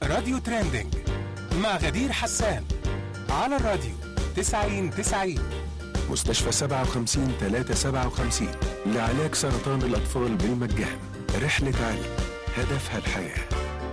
راديو تريندينج مع غدير حسان على الراديو 90-90. مستشفى 57-357 لعلاج سرطان الأطفال بالمجان. رحلة علم هدفها الحياة.